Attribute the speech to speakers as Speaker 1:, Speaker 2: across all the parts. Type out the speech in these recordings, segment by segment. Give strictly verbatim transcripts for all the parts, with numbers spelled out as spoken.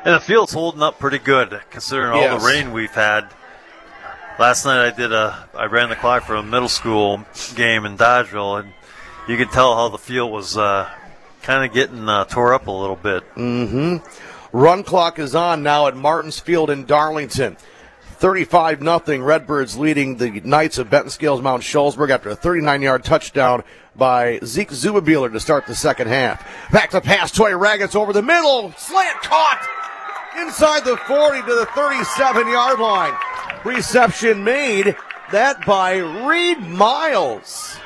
Speaker 1: And the field's holding up pretty good considering all
Speaker 2: Yes.
Speaker 1: the rain we've had. Last night I did a I ran the clock for a middle school game in Dodgeville, and you could tell how the field was uh, kind of getting uh, tore up a little bit.
Speaker 2: Mm-hmm. Run clock is on now at Martins Field in Darlington. thirty-five nothing. Redbirds leading the Knights of Benton Scales Mount Shullsburg after a thirty-nine-yard touchdown by Zeke Zubabeeler to start the second half. Back to pass. Toy Raggets over the middle. Slant caught inside the forty to the thirty-seven-yard line. Reception made. That by Reed Miles.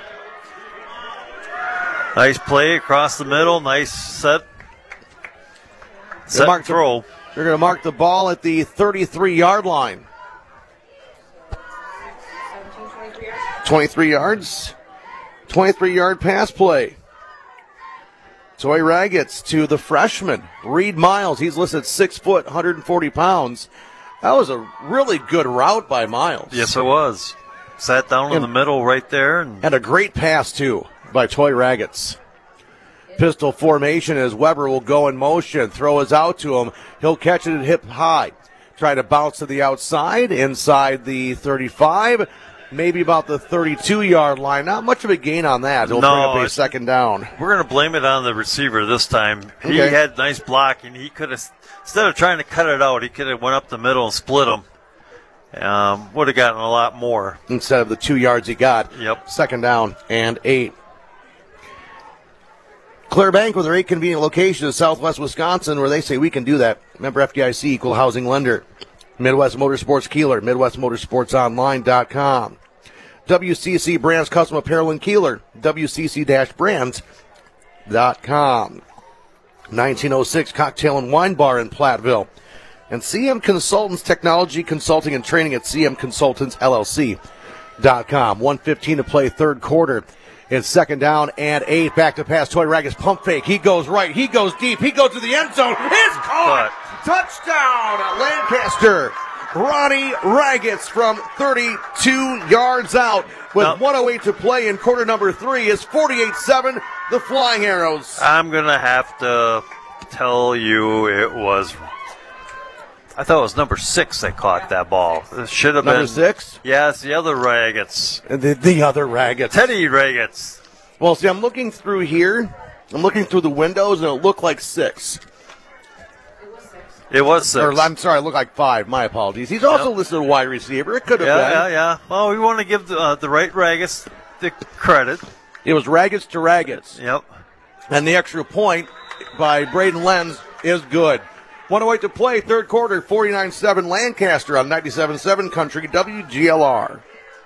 Speaker 1: Nice play across the middle. Nice set. Set
Speaker 2: Mark
Speaker 1: and throw.
Speaker 2: The, they're going to mark the ball at the thirty-three-yard line. twenty-three yards. twenty-three-yard pass play. Toy Raggets to the freshman, Reed Miles. He's listed at six foot, one hundred forty pounds. That was a really good route by Miles.
Speaker 1: Yes, it was. Sat down
Speaker 2: and,
Speaker 1: in the middle right there. And,
Speaker 2: and a great pass, too, by Toy Raggets. Pistol formation as Weber will go in motion. Throw is out to him. He'll catch it at hip high. Try to bounce to the outside, inside the thirty-five. Maybe about the thirty-two-yard line. Not much of a gain on that. He'll
Speaker 1: no,
Speaker 2: bring up a second down.
Speaker 1: We're going to blame it on the receiver this time. He
Speaker 2: Okay.
Speaker 1: had nice blocking. He could have, instead of trying to cut it out, he could have went up the middle and split them. Um, would have gotten a lot more.
Speaker 2: Instead of the two yards he got.
Speaker 1: Yep.
Speaker 2: Second down and eight. Clear Bank with their eight convenient locations in southwest Wisconsin where they say we can do that. Member F D I C, equal housing lender. Midwest Motorsports Keeler, Midwest Motorsports Online dot com. W C C Brands Custom Apparel in Keeler, W C C brands dot com. nineteen oh six Cocktail and Wine Bar in Platteville. And C M Consultants Technology Consulting and Training at C M Consultants L L C dot com. one fifteen to play third quarter. It's second down and eight. Back to pass. Toy Raggets pump fake. He goes right. He goes deep. He goes to the end zone. It's caught. Touchdown, Lancaster. Ronnie Raggets from thirty-two yards out with
Speaker 1: no.
Speaker 2: one oh eight to play in quarter number three is forty-eight seven, the Flying Arrows.
Speaker 1: I'm going to have to tell you it was, I thought it was number six that caught that ball. It should have
Speaker 2: Number
Speaker 1: been.
Speaker 2: six?
Speaker 1: Yes, the other Raggets.
Speaker 2: The, the other Raggets.
Speaker 1: Teddy Raggets.
Speaker 2: Well, see, I'm looking through here. I'm looking through the windows, and it looked like six.
Speaker 1: It was six.
Speaker 2: Or, I'm sorry, it looked like five. My apologies. He's also
Speaker 1: Yep.
Speaker 2: listed as a wide receiver. It could have
Speaker 1: Yeah,
Speaker 2: been.
Speaker 1: yeah, yeah. Well, we want to give the, uh, the right Raggets the credit.
Speaker 2: It was Raggets to Raggets.
Speaker 1: Yep.
Speaker 2: And the extra point by Braden Lenz is good. one oh eight to play, third quarter, forty-nine seven Lancaster on ninety-seven seven Country W G L R.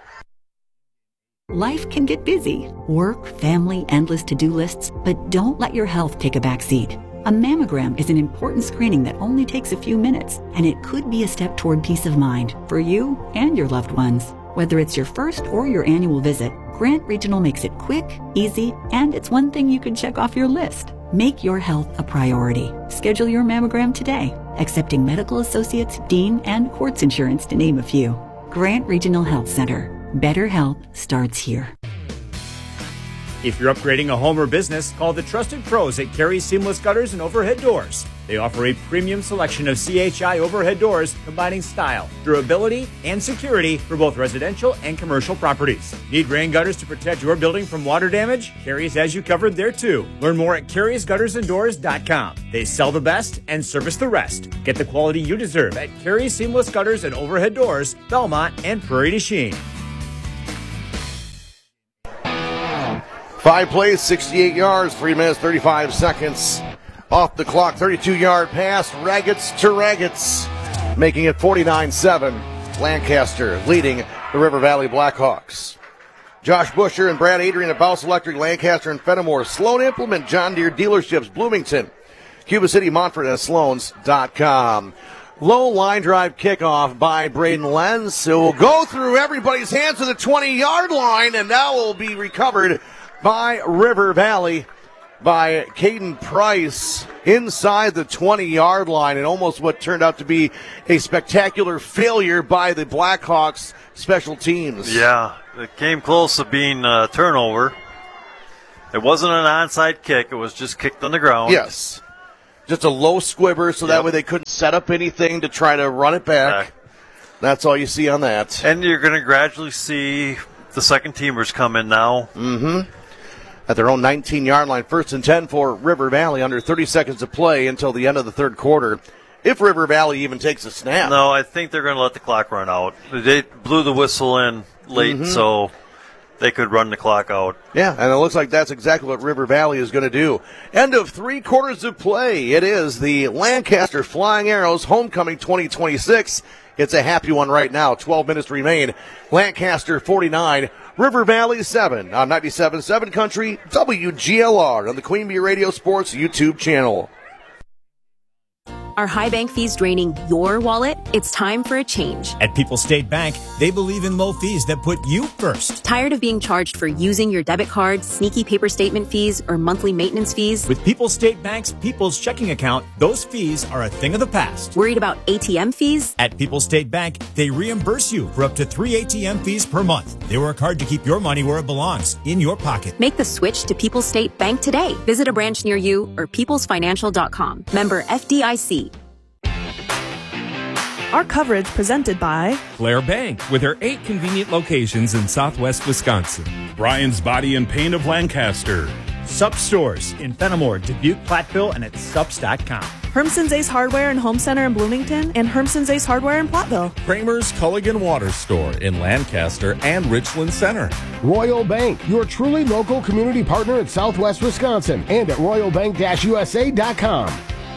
Speaker 3: Life can get busy. Work, family, endless to-do lists. But don't let your health take a backseat. A mammogram is an important screening that only takes a few minutes, and it could be a step toward peace of mind for you and your loved ones. Whether it's your first or your annual visit, Grant Regional makes it quick, easy, and it's one thing you can check off your list. Make your health a priority. Schedule your mammogram today, accepting medical associates, Dean, and Quartz Insurance to name a few. Grant Regional Health Center. Better health starts here.
Speaker 4: If you're upgrading a home or business, call the trusted pros at Carey's Seamless Gutters and Overhead Doors. They offer a premium selection of C H I overhead doors combining style, durability, and security for both residential and commercial properties. Need rain gutters to protect your building from water damage? Carey's has you covered there too. Learn more at Carey's Gutters and Doors dot com. They sell the best and service the rest. Get the quality you deserve at Carey's Seamless Gutters and Overhead Doors, Belmont, and Prairie du Chien.
Speaker 2: Five plays, sixty-eight yards, three minutes, thirty-five seconds. Off the clock, thirty-two-yard pass, Raggets to Raggets, making it forty-nine seven. Lancaster leading the River Valley Blackhawks. Josh Busher and Brad Adrian at Bouse Electric, Lancaster and Fenimore. Sloan Implement, John Deere Dealerships, Bloomington, Cuba City, Montford, and Sloans dot com. Low line drive kickoff by Braden Lenz. It will go through everybody's hands to the twenty-yard line, and now will be recovered by River Valley by Caden Price inside the twenty-yard line, and almost what turned out to be a spectacular failure by the Blackhawks special teams.
Speaker 1: Yeah, it came close to being a turnover. It wasn't an onside kick. It was just kicked on the ground.
Speaker 2: Yes. Just a low squibber, so that
Speaker 1: Yep.
Speaker 2: way they couldn't set up anything to try to run it back.
Speaker 1: Back.
Speaker 2: That's all you see on that.
Speaker 1: And you're going to gradually see the second teamers come in now.
Speaker 2: Mm-hmm. At their own nineteen-yard line, first and ten for River Valley, under thirty seconds to play until the end of the third quarter. If River Valley even takes a snap.
Speaker 1: No, I think they're going to let the clock run out. They blew the whistle in late,
Speaker 2: Mm-hmm.
Speaker 1: so they could run the clock out.
Speaker 2: Yeah, and it looks like that's exactly what River Valley is going to do. End of three quarters of play. It is the Lancaster Flying Arrows Homecoming twenty twenty-six. It's a happy one right now. twelve minutes remain. Lancaster forty-nine, River Valley seven on ninety-seven point seven Country W G L R on the Queen Bee Radio Sports YouTube channel.
Speaker 5: Are high bank fees draining your wallet? It's time for a change.
Speaker 4: At People's State Bank, they believe in low fees that put you first.
Speaker 5: Tired of being charged for using your debit card, sneaky paper statement fees, or monthly maintenance fees?
Speaker 4: With People's State Bank's People's Checking Account, those fees are a thing of the past.
Speaker 5: Worried about A T M fees?
Speaker 4: At People's State Bank, they reimburse you for up to three A T M fees per month. They work hard to keep your money where it belongs, in your pocket.
Speaker 5: Make the switch to People's State Bank today. Visit a branch near you or peoples financial dot com. Member F D I C.
Speaker 6: Our coverage presented by
Speaker 7: Blair Bank, with their eight convenient locations in southwest Wisconsin. Brian's Body and Paint of Lancaster.
Speaker 4: Sup stores in Fenimore, Dubuque, Platteville, and at sups dot com.
Speaker 6: Hermson's Ace Hardware and Home Center in Bloomington and Hermson's Ace Hardware in Platteville.
Speaker 7: Kramer's Culligan Water Store in Lancaster and Richland Center.
Speaker 8: Royal Bank, your truly local community partner in southwest Wisconsin and at royal bank dash u s a dot com.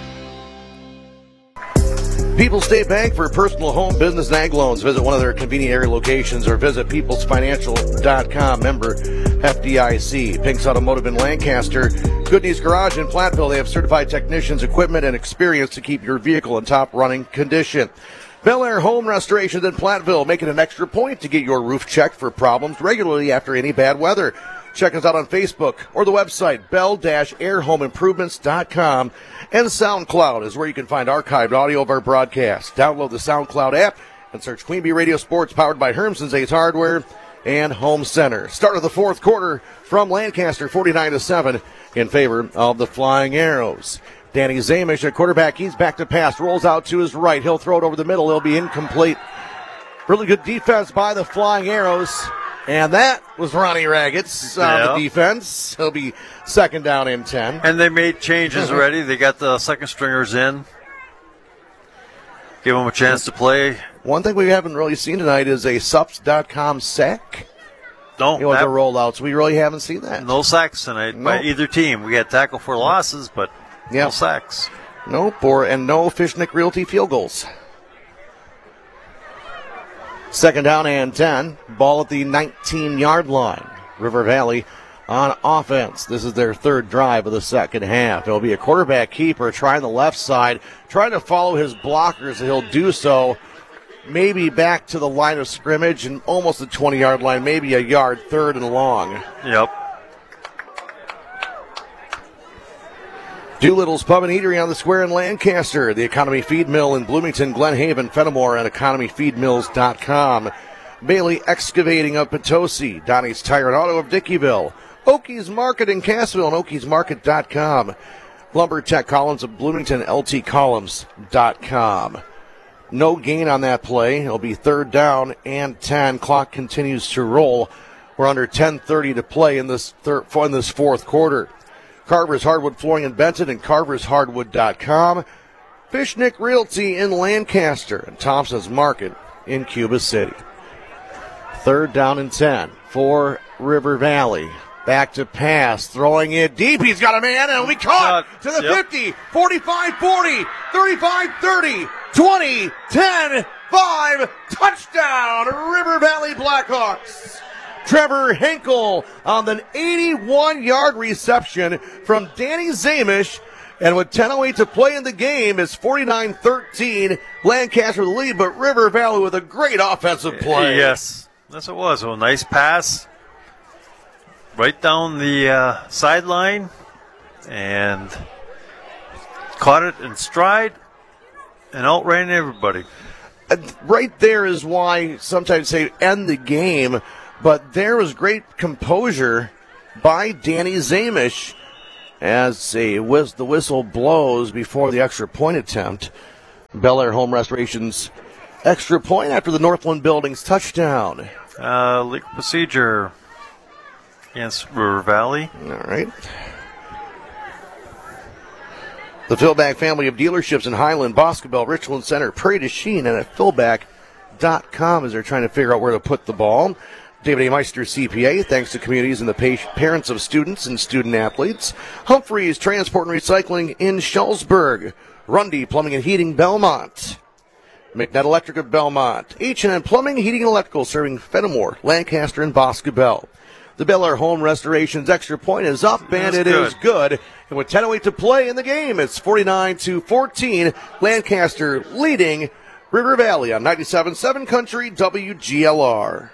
Speaker 2: People's State Bank for personal, home, business, and ag loans. Visit one of their convenient area locations or visit peoples financial dot com. Member F D I C. Pink's Automotive in Lancaster. Good News Garage in Platteville. They have certified technicians, equipment, and experience to keep your vehicle in top running condition. Bel Air Home Restoration in Platteville. Make it an extra point to get your roof checked for problems regularly after any bad weather. Check us out on Facebook or the website, bell dash air home improvements dot com. And SoundCloud is where you can find archived audio of our broadcast. Download the SoundCloud app and search Queen Bee Radio Sports, powered by Hermson's Ace Hardware and Home Center. Start of the fourth quarter from Lancaster, forty-nine to seven in favor of the Flying Arrows. Danny Zamish at quarterback. He's back to pass. Rolls out to his right. He'll throw it over the middle. It'll be incomplete. Really good defense by the Flying Arrows. And that was Ronnie Raggets on
Speaker 1: Yeah.
Speaker 2: the defense. He'll be second down and ten.
Speaker 1: And they made changes already. They got the second stringers in. Give them a chance to play.
Speaker 2: One thing we haven't really seen tonight is a sups dot com sack.
Speaker 1: No,
Speaker 2: You know,
Speaker 1: that-
Speaker 2: the rollouts. We really haven't seen that.
Speaker 1: no sacks tonight by
Speaker 2: No.
Speaker 1: either team. We had tackle for losses, but
Speaker 2: Yeah.
Speaker 1: no sacks.
Speaker 2: Nope, or, and no Fishnick Realty field goals. Second down and ten. Ball at the nineteen-yard line. River Valley on offense. This is their third drive of the second half. It'll be a quarterback keeper trying the left side, trying to follow his blockers, and he'll do so maybe back to the line of scrimmage and almost the twenty-yard line, maybe a yard, third and long.
Speaker 1: Yep.
Speaker 2: Doolittle's Pub and Eatery on the Square in Lancaster. The Economy Feed Mill in Bloomington, Glen Haven, Fenimore, and economy feed mills dot com. Bailey Excavating of Potosi. Donnie's Tire and Auto of Dickeyville. Okies Market in Cassville and okies market dot com. Lumber Tech Columns of Bloomington, L T columns dot com. No gain on that play. It'll be third down and ten. Clock continues to roll. We're under ten thirty to play in this third, in this fourth quarter. Carver's Hardwood Flooring in Benton and carvers hardwood dot com. Fishnick Realty in Lancaster and Thompson's Market in Cuba City. Third down and ten for River Valley. Back to pass, throwing it deep. He's got a man, and we caught
Speaker 1: Caught.
Speaker 2: to the
Speaker 1: Yep.
Speaker 2: fifty, forty-five forty, thirty-five thirty, twenty, ten, five, touchdown, River Valley Blackhawks. Trevor Henkel on the eighty-one-yard reception from Danny Zamish. And with ten oh eight to play in the game, it's forty-nine thirteen. Lancaster with the lead, but River Valley with a great offensive play.
Speaker 1: Yes, yes it was. A nice pass right down the uh, sideline and caught it in stride and outran everybody.
Speaker 2: And right there is why sometimes say end the game, but there was great composure by Danny Zamish as a whist- the whistle blows before the extra point attempt. Bel Air Home Restoration's extra point after the Northland Building's touchdown.
Speaker 1: Uh, legal procedure against River Valley.
Speaker 2: All right. The Philback family of dealerships in Highland, Boscobel, Richland Center, Prairie du Chien, and at Philback dot com as they're trying to figure out where to put the ball. David A. Meister, C P A, thanks to communities and the pa- parents of students and student athletes. Humphreys Transport and Recycling in Schulzburg. Rundy Plumbing and Heating, Belmont. McNett Electric of Belmont. H and N Plumbing, Heating, and Electrical serving Fenimore, Lancaster, and Boscobel. The Bel Air Home Restoration's extra point is up, and
Speaker 1: That's
Speaker 2: it
Speaker 1: good.
Speaker 2: is good. And with ten oh eight to play in the game, it's forty-nine to fourteen. Lancaster leading River Valley on ninety-seven point seven Country W G L R.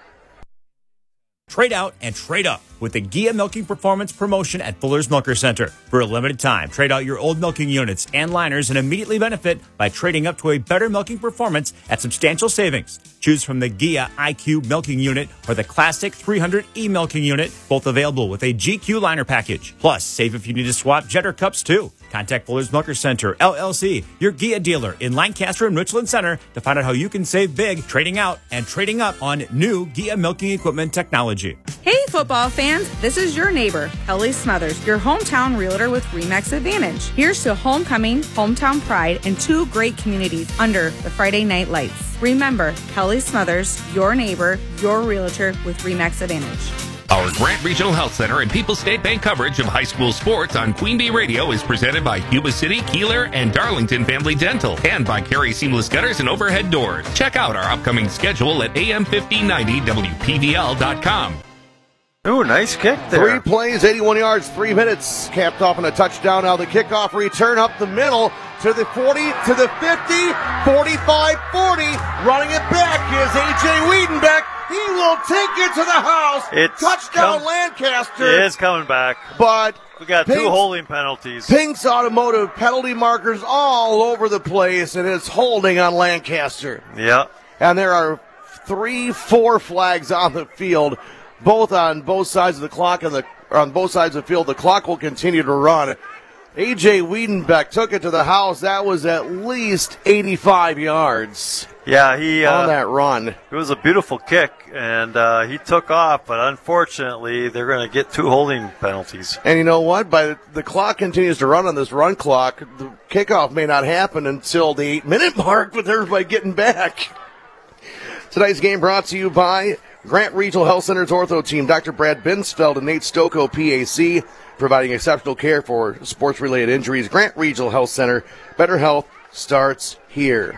Speaker 4: Trade out and trade up with the Gia Milking Performance promotion at Fuller's Milker Center. For a limited time, trade out your old milking units and liners and immediately benefit by trading up to a better milking performance at substantial savings. Choose from the Gia I Q milking unit or the classic three hundred E milking unit, both available with a G Q liner package. Plus, save if you need to swap Jetter cups too. Contact Fuller's Milker Center, L L C, your Gia dealer in Lancaster and Richland Center to find out how you can save big trading out and trading up on new Gia milking equipment technology.
Speaker 9: Hey, football fans, this is your neighbor, Kelly Smothers, your hometown realtor with RE/MAX Advantage. Here's to homecoming, hometown pride, and two great communities under the Friday night lights. Remember, Kelly Smothers, your neighbor, your realtor with RE/MAX Advantage.
Speaker 10: Our Grant Regional Health Center and People's State Bank coverage of high school sports on Queen Bee Radio is presented by Yuba City, Keeler, and Darlington Family Dental, and by Carey Seamless Gutters and Overhead Doors. Check out our upcoming schedule at A M fifteen ninety W P V L dot com.
Speaker 1: Ooh, nice kick there.
Speaker 2: Three plays, eighty-one yards, three minutes. Capped off on a touchdown. Now the kickoff return up the middle to the forty, to the fifty, forty-five, forty. Running it back is A J Wiedenbeck. He will take it to the house.
Speaker 1: It's
Speaker 2: touchdown
Speaker 1: com-
Speaker 2: Lancaster.
Speaker 1: It is coming back.
Speaker 2: But
Speaker 1: we got
Speaker 2: Pink's,
Speaker 1: two holding penalties.
Speaker 2: Pink's Automotive penalty markers all over the place, and it's holding on Lancaster.
Speaker 1: Yeah.
Speaker 2: And there are three, four flags on the field, both on both sides of the clock, and the on both sides of the field. The clock will continue to run. A J Wiedenbeck took it to the house. That was at least eighty-five yards.
Speaker 1: Yeah, he uh,
Speaker 2: on that run.
Speaker 1: It was a beautiful kick, and uh, he took off. But unfortunately, they're going to get two holding penalties.
Speaker 2: And you know what? By the, the clock continues to run on this run clock, the kickoff may not happen until the eight-minute mark with everybody getting back. Tonight's game brought to you by Grant Regional Health Center's ortho team, Doctor Brad Binsfeld and Nate Stocco, P A C, providing exceptional care for sports-related injuries. Grant Regional Health Center, better health starts here.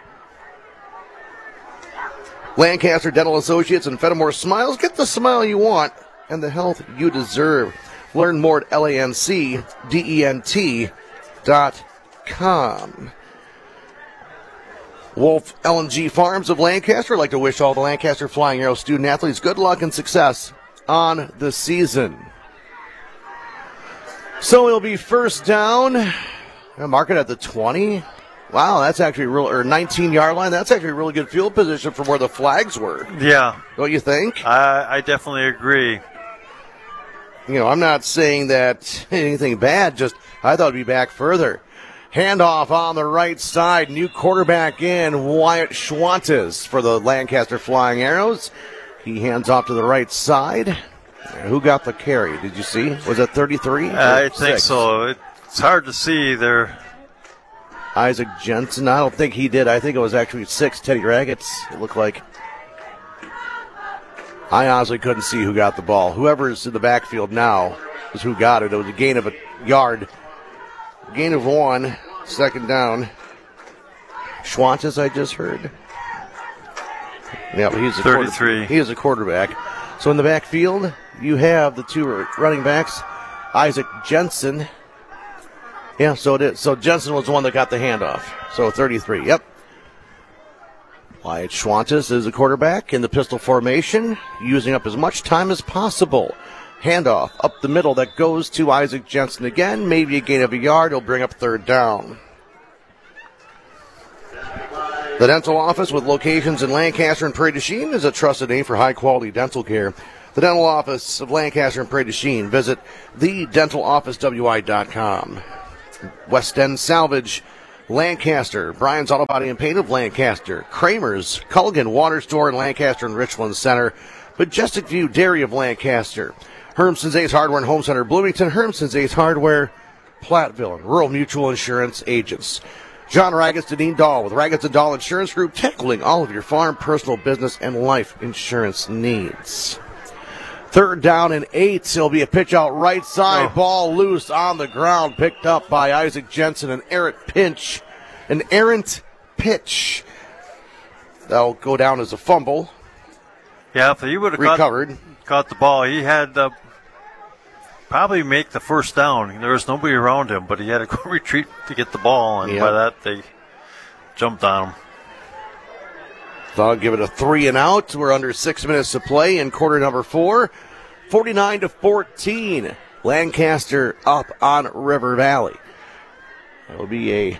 Speaker 2: Lancaster Dental Associates and Fenimore Smiles. Get the smile you want and the health you deserve. Learn more at L A N C D E N T dot com. Wolf L and G Farms of Lancaster would like to wish all the Lancaster Flying Arrow student athletes good luck and success on the season. So it'll be first down. Mark it at the twenty. Wow, that's actually real, or nineteen-yard line. That's actually a really good field position from where the flags were.
Speaker 1: Yeah.
Speaker 2: Don't you think?
Speaker 1: I, I definitely agree.
Speaker 2: You know, I'm not saying that anything bad, just I thought it'd be back further. Handoff on the right side. New quarterback in, Wyatt Schwantes for the Lancaster Flying Arrows. He hands off to the right side. Who got the carry? Did you see? Was it thirty-three?
Speaker 1: I think so. It's hard to see there.
Speaker 2: Isaac Jensen. I don't think he did. I think it was actually six Teddy Raggets, it looked like. I honestly couldn't see who got the ball. Whoever's in the backfield now is who got it. It was a gain of a yard. Gain of one. Second down. Schwantes, I just heard. Yeah, but he's a
Speaker 1: thirty-three.
Speaker 2: He is a quarterback. So in the backfield, you have the two running backs, Isaac Jensen. Yeah, so it is. So Jensen was the one that got the handoff. So thirty-three, yep. Wyatt Schwantes is the quarterback in the pistol formation, using up as much time as possible. Handoff up the middle that goes to Isaac Jensen again. Maybe a gain of a yard. He'll bring up third down. The dental office with locations in Lancaster and Prairie du Chien is a trusted name for high-quality dental care. The dental office of Lancaster and Prairie du Chien. Visit the dental office w i dot com. West End Salvage, Lancaster. Brian's Auto Body and Paint of Lancaster. Kramer's Culligan Water Store in Lancaster and Richland Center. Majestic View Dairy of Lancaster. Hermson's Ace Hardware and Home Center Bloomington. Hermson's Ace Hardware Platteville. And Rural Mutual Insurance Agents. John Raggets to Dean Dahl with Raggets and Dahl Insurance Group, tackling all of your farm, personal, business, and life insurance needs. Third down and eight. It'll be a pitch out right side. Oh. Ball loose on the ground. Picked up by Isaac Jensen. An errant pinch. An errant pitch. That'll go down as a fumble.
Speaker 1: Yeah, if he would have
Speaker 2: recovered,
Speaker 1: caught, caught the ball, he had to probably make the first down. There was nobody around him, but he had to go retreat to get the ball, and yep. by that they jumped on him.
Speaker 2: So I'll give it a three and out. We're under six minutes to play in quarter number four. forty-nine to fourteen. Lancaster up on River Valley. It'll be a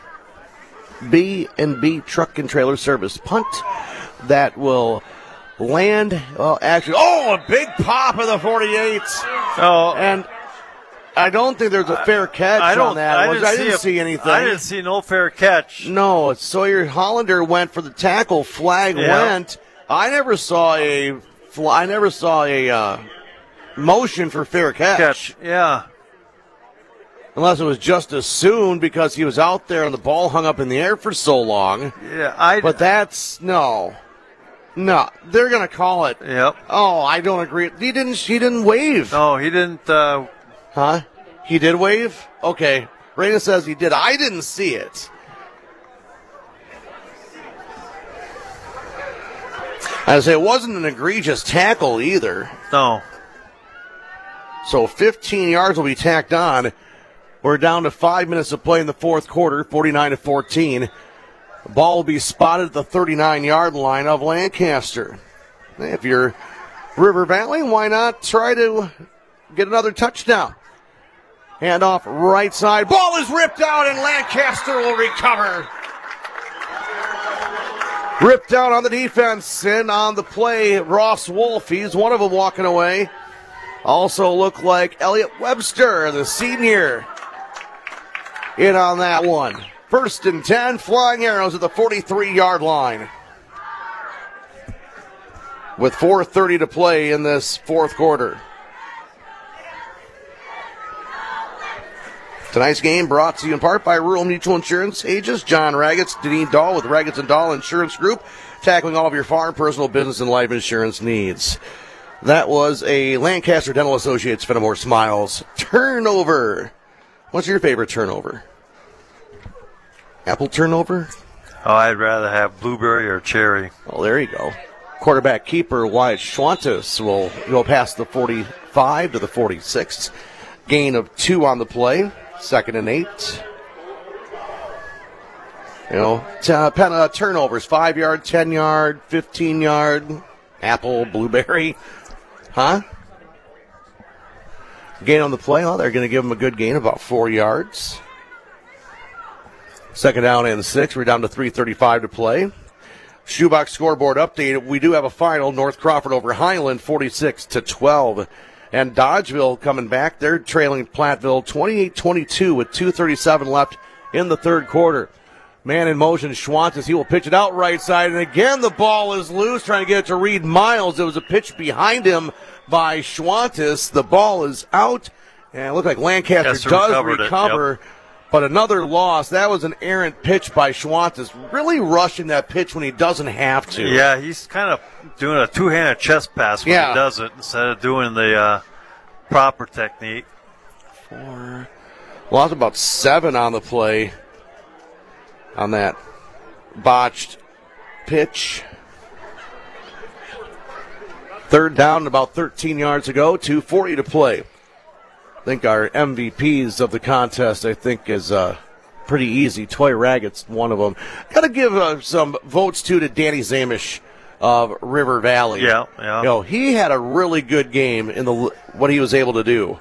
Speaker 2: B and B truck and trailer service punt that will land. Well, actually, oh, a big pop of the forty-eight.
Speaker 1: Oh,
Speaker 2: and I don't think there's a fair catch
Speaker 1: I don't,
Speaker 2: on that.
Speaker 1: I
Speaker 2: one.
Speaker 1: didn't,
Speaker 2: I didn't
Speaker 1: see,
Speaker 2: see
Speaker 1: a,
Speaker 2: anything.
Speaker 1: I didn't see no fair catch.
Speaker 2: No, Sawyer Hollander went for the tackle. Flag
Speaker 1: yeah.
Speaker 2: went. I never saw a. I never saw a uh, motion for fair catch.
Speaker 1: catch. Yeah.
Speaker 2: Unless it was just as soon because he was out there and the ball hung up in the air for so long.
Speaker 1: Yeah, I.
Speaker 2: But that's no. No, they're gonna call it.
Speaker 1: Yep.
Speaker 2: Oh, I don't agree. He didn't. He didn't wave.
Speaker 1: No, he didn't. Uh,
Speaker 2: huh? He did wave. Okay. Reyna says he did. I didn't see it. I say it wasn't an egregious tackle either.
Speaker 1: No.
Speaker 2: So fifteen yards will be tacked on. We're down to five minutes to play in the fourth quarter. Forty-nine to fourteen. The ball will be spotted at the thirty-nine-yard line of Lancaster. If you're River Valley, why not try to get another touchdown? Handoff right side. Ball is ripped out and Lancaster will recover. Ripped out on the defense and on the play, Ross Wolf. He's one of them walking away. Also looked like Elliot Webster, the senior, in on that one. First and ten, Flying Arrows at the forty-three-yard line. With four thirty to play in this fourth quarter. Tonight's game brought to you in part by Rural Mutual Insurance Agents John Raggets, Deneen Dahl with Raggets and Dahl Insurance Group, tackling all of your farm, personal, business, and life insurance needs. That was a Lancaster Dental Associates Fenimore Smiles turnover. What's your favorite turnover? Apple turnover?
Speaker 1: Oh, I'd rather have blueberry or cherry.
Speaker 2: Well, there you go. Quarterback keeper Wyatt Schwantes will go past the forty-five to the forty-six. Gain of two on the play. Second and eight. You know, t- uh, pen, uh, turnovers. Five yard, ten yard, fifteen yard. Apple, blueberry. Huh? Gain on the play. Oh, they're going to give them a good gain, about four yards. Second down and six. We're down to three thirty-five to play. Shoebox scoreboard update. We do have a final. North Crawford over Highland, forty-six to twelve. And Dodgeville coming back. They're trailing Platteville twenty-eight twenty-two with two thirty-seven left in the third quarter. Man in motion, Schwantes. He will pitch it out right side. And again, the ball is loose, trying to get it to Reed Miles. It was a pitch behind him by Schwantes. The ball is out. And it looked like Lancaster
Speaker 1: yes,
Speaker 2: does recover.
Speaker 1: Yep.
Speaker 2: But another loss. That was an errant pitch by Schwantes. Really rushing that pitch when he doesn't have to.
Speaker 1: Yeah, he's kind of doing a two-handed chest pass when
Speaker 2: yeah.
Speaker 1: he does it instead of doing the uh, proper technique.
Speaker 2: Four. Lost about seven on the play on that botched pitch. Third down, about thirteen yards ago. two forty to play. I think our M V Ps of the contest, I think, is uh, pretty easy. Toy Raggets, one of them. Got to give uh, some votes, too, to Danny Zamish of River Valley.
Speaker 1: Yeah, yeah.
Speaker 2: You know, he had a really good game in the what he was able to do.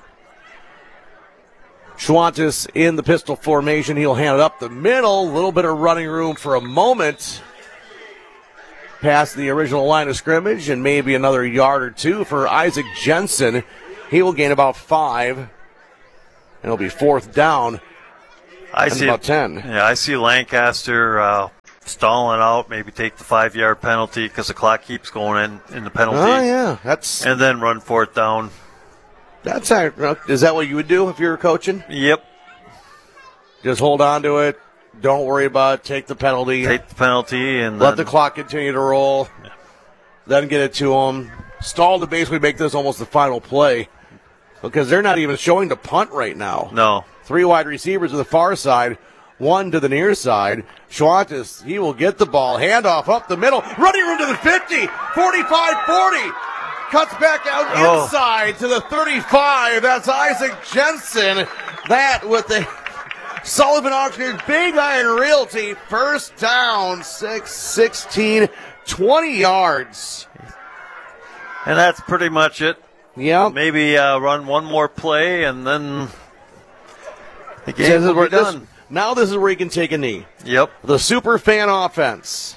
Speaker 2: Schwantes in the pistol formation. He'll hand it up the middle. A little bit of running room for a moment. past the original line of scrimmage and maybe another yard or two for Isaac Jensen. He will gain about five, and it'll be fourth down.
Speaker 1: I see
Speaker 2: about ten.
Speaker 1: Yeah, I see Lancaster uh, stalling out, maybe take the five-yard penalty because the clock keeps going in in the penalty.
Speaker 2: Oh yeah, that's
Speaker 1: and then run fourth down.
Speaker 2: That's is that what you would do if you were coaching?
Speaker 1: Yep.
Speaker 2: Just hold on to it. Don't worry about it. Take the penalty.
Speaker 1: Take the penalty and
Speaker 2: let
Speaker 1: then,
Speaker 2: the clock continue to roll. Yeah. Then get it to them. Stall to basically make this almost the final play because they're not even showing the punt right now.
Speaker 1: No.
Speaker 2: Three wide receivers to the far side, one to the near side. Schwantes, he will get the ball. Handoff up the middle. Running room to the fifty. forty-five forty. Cuts back out
Speaker 1: oh.
Speaker 2: inside to the thirty-five. That's Isaac Jensen. That with the Sullivan Auctioneers Big Iron Realty. First down, six, sixteen, twenty yards.
Speaker 1: And that's pretty much it.
Speaker 2: Yeah.
Speaker 1: Maybe uh, run one more play and then the game will be done.
Speaker 2: This, now this is where you can take a knee.
Speaker 1: Yep.
Speaker 2: The super fan offense.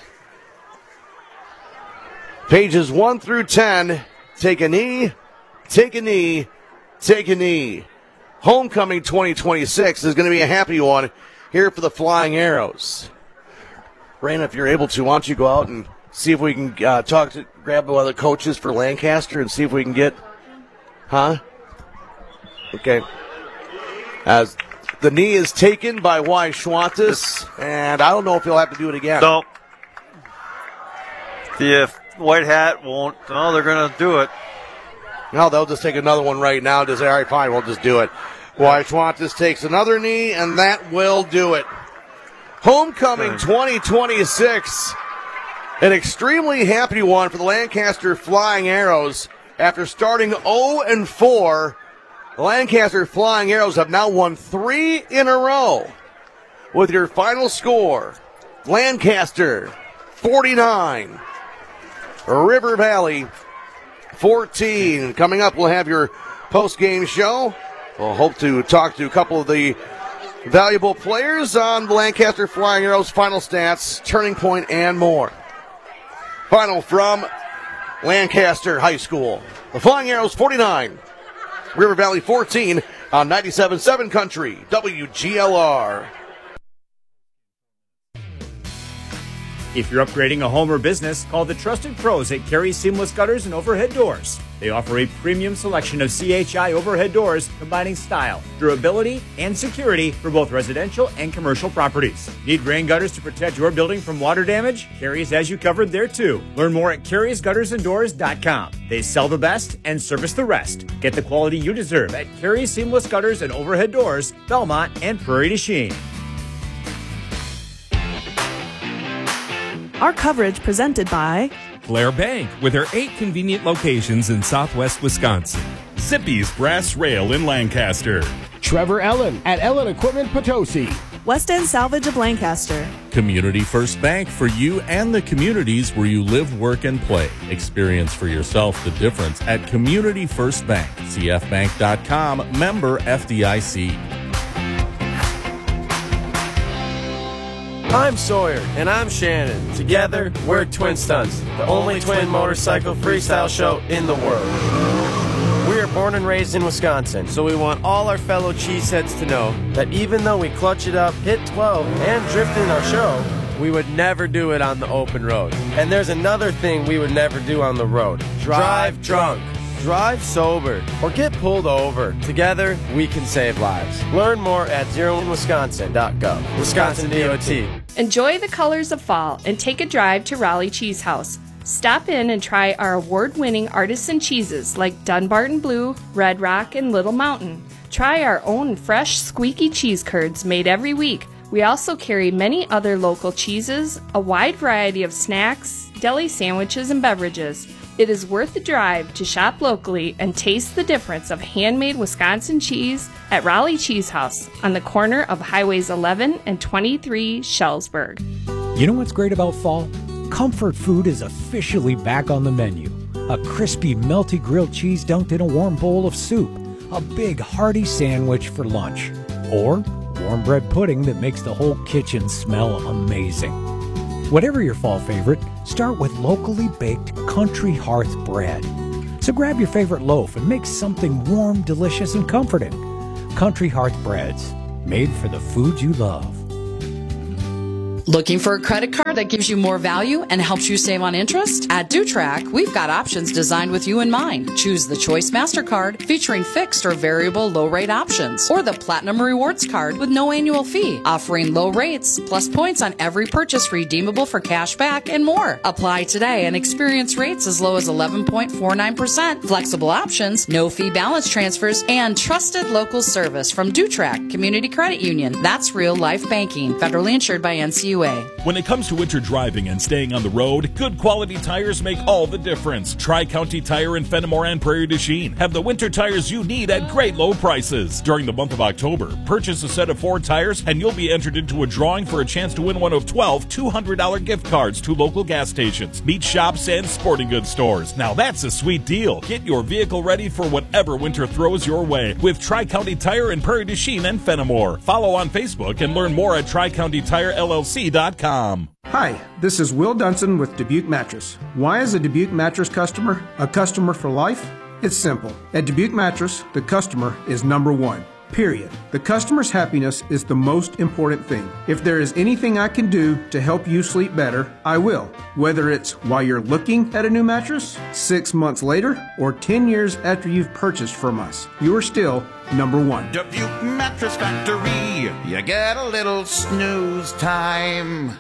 Speaker 2: Pages one through ten. Take a knee, take a knee, take a knee. Homecoming twenty twenty-six is going to be a happy one here for the Flying Arrows. Raina, if you're able to, why don't you go out and see if we can uh, talk to, grab one of the coaches for Lancaster and see if we can get, huh? Okay. As the knee is taken by Y. Schwantes, and I don't know if he'll have to do it again.
Speaker 1: No. The White Hat won't. Oh, they're going to do it.
Speaker 2: No, they'll just take another one right now. Just say, all right, fine, we'll just do it. Y. Schwantes takes another knee, and that will do it. Homecoming twenty twenty-six. An extremely happy one for the Lancaster Flying Arrows. After starting oh and four, the Lancaster Flying Arrows have now won three in a row. With your final score, Lancaster forty-nine, River Valley fourteen. Coming up, we'll have your post-game show. We'll hope to talk to a couple of the valuable players on the Lancaster Flying Arrows final stats, turning point, and more. Final from Lancaster High School. The Flying Arrows forty-nine, River Valley fourteen on ninety-seven point seven Country, W G L R.
Speaker 4: If you're upgrading a home or business, call the trusted pros at Carey Seamless Gutters and Overhead Doors. They offer a premium selection of C H I overhead doors, combining style, durability, and security for both residential and commercial properties. Need rain gutters to protect your building from water damage? Carey's has you covered there too. Learn more at Carey's Gutters and Doors dot com. They sell the best and service the rest. Get the quality you deserve at Carey Seamless Gutters and Overhead Doors, Belmont and Prairie du Chien.
Speaker 6: Our coverage presented by
Speaker 7: Flair Bank, with their eight convenient locations in southwest Wisconsin. Zippy's Brass Rail in Lancaster.
Speaker 8: Trevor Ellen at Ellen Equipment Potosi.
Speaker 6: West End Salvage of Lancaster.
Speaker 11: Community First Bank, for you and the communities where you live, work, and play. Experience for yourself the difference at Community First Bank. C F bank dot com, member F D I C.
Speaker 12: I'm Sawyer, and I'm Shannon. Together, we're Twin Stunts, the only twin motorcycle freestyle show in the world. We are born and raised in Wisconsin, so we want all our fellow cheeseheads to know that even though we clutch it up, hit twelve, and drift in our show, we would never do it on the open road. And there's another thing we would never do on the road. Drive drunk. Drive sober, or get pulled over. Together, we can save lives. Learn more at zero in wisconsin dot gov. Wisconsin D O T.
Speaker 13: Enjoy the colors of fall and take a drive to Raleigh Cheese House. Stop in and try our award-winning artisan cheeses like Dunbarton Blue, Red Rock, and Little Mountain. Try our own fresh, squeaky cheese curds made every week. We also carry many other local cheeses, a wide variety of snacks, deli sandwiches, and beverages. It is worth the drive to shop locally and taste the difference of handmade Wisconsin cheese at Raleigh Cheese House on the corner of Highways eleven and twenty-three, Shellsburg.
Speaker 14: You know what's great about fall? Comfort food is officially back on the menu. A crispy, melty grilled cheese dunked in a warm bowl of soup. A big, hearty sandwich for lunch. Or warm bread pudding that makes the whole kitchen smell amazing. Whatever your fall favorite, start with locally baked Country Hearth bread. So grab your favorite loaf and make something warm, delicious, and comforting. Country Hearth breads, made for the food you love.
Speaker 15: Looking for a credit card that gives you more value and helps you save on interest? At DuTrack, we've got options designed with you in mind. Choose the Choice MasterCard featuring fixed or variable low rate options, or the Platinum Rewards card with no annual fee, offering low rates plus points on every purchase redeemable for cash back and more. Apply today and experience rates as low as eleven point four nine percent, flexible options, no fee balance transfers, and trusted local service from DuTrack Community Credit Union. That's real life banking. Federally insured by N C U A.
Speaker 7: When it comes to winter driving and staying on the road, good quality tires make all the difference. Tri-County Tire in Fenimore and Prairie du Chien have the winter tires you need at great low prices. During the month of October, purchase a set of four tires and you'll be entered into a drawing for a chance to win one of twelve two hundred dollars gift cards to local gas stations, meat shops, and sporting goods stores. Now that's a sweet deal. Get your vehicle ready for whatever winter throws your way with Tri-County Tire in Prairie du Chien and Fenimore. Follow on Facebook and learn more at tri county tire L L C dot com.
Speaker 16: Hi, this is Will Dunson with Dubuque Mattress. Why is a Dubuque Mattress customer a customer for life? It's simple. At Dubuque Mattress, the customer is number one. Period. The customer's happiness is the most important thing. If there is anything I can do to help you sleep better, I will. Whether it's while you're looking at a new mattress, six months later, or ten years after you've purchased from us, you are still number one.
Speaker 17: Dubuque Mattress Factory, you get a little snooze time.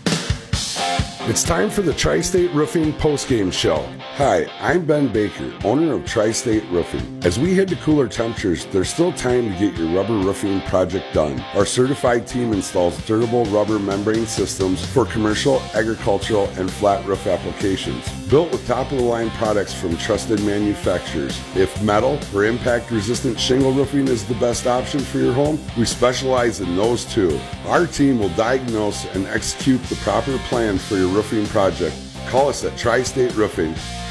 Speaker 18: It's time for the Tri-State Roofing postgame show. Hi, I'm Ben Baker, owner of Tri-State Roofing. As we head to cooler temperatures, there's still time to get your rubber roofing project done. Our certified team installs durable rubber membrane systems for commercial, agricultural, and flat roof applications. Built with top-of-the-line products from trusted manufacturers. If metal or impact-resistant shingle roofing is the best option for your home, we specialize in those too. Our team will diagnose and execute the proper plan for your roofing project. Call us at Tri-State Roofing